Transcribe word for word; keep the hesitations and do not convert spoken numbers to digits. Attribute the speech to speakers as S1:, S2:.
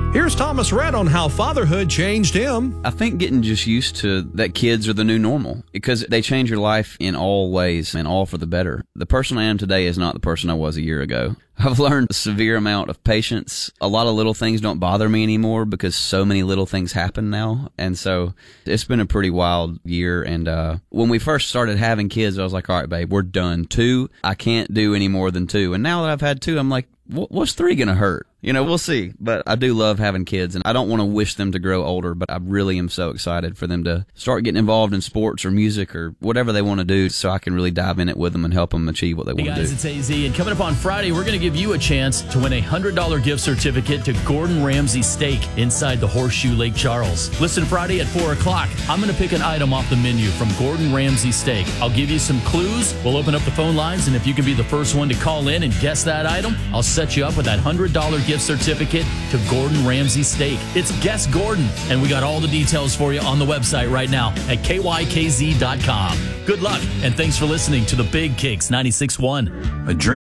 S1: Here's Thomas Rhett on how fatherhood changed him.
S2: I think getting just used to that kids are the new normal because they change your life in all ways and all for the better. The person I am today is not the person I was a year ago. I've learned a severe amount of patience. A lot of little things don't bother me anymore because so many little things happen now. And so it's been a pretty wild year. And uh, when we first started having kids, I was like, all right, babe, we're done. Two, I can't do any more than two. And now that I've had two, I'm like, what's three going to hurt? You know, we'll see. But I do love having kids, and I don't want to wish them to grow older, but I really am so excited for them to start getting involved in sports or music or whatever they want to do so I can really dive in it with them and help them achieve what they
S3: hey
S2: want
S3: guys,
S2: to do.
S3: It's A Z, and coming up on Friday, we're going to give you a chance to win a one hundred dollars gift certificate to Gordon Ramsay Steak inside the Horseshoe Lake Charles. Listen Friday at four o'clock. I'm going to pick an item off the menu from Gordon Ramsay Steak. I'll give you some clues. We'll open up the phone lines, and if you can be the first one to call in and guess that item, I'll set you up with that one hundred dollars gift certificate to Gordon Ramsay Steak. It's Guess Gordon, and we got all the details for you on the website right now at K Y K Z dot com. Good luck, and thanks for listening to the Big Kicks ninety-six point one.
S4: A dream